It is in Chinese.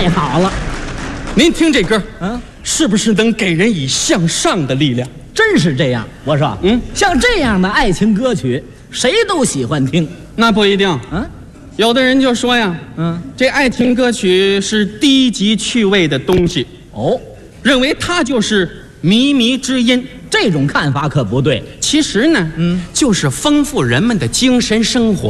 太好了。 您听这歌， 嗯， 是不是能给人以向上的力量？ 真是这样。我说，像这样的爱情歌曲，谁都喜欢听。 那不一定。有的人就说呀，这爱情歌曲是低级趣味的东西，认为它就是靡靡之音。 这种看法可不对。 其实呢，就是丰富人们的精神生活。